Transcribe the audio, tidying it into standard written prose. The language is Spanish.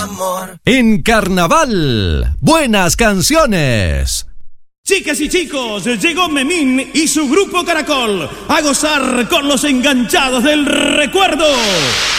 amor. En Carnaval, buenas canciones. Chicas y chicos, llegó Memín y su grupo Caracol a gozar con los enganchados del recuerdo.